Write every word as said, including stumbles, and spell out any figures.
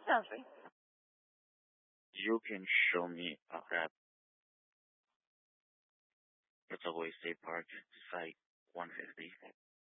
Sounds right. You can show me a rep. It's always State Park, Site one fifty.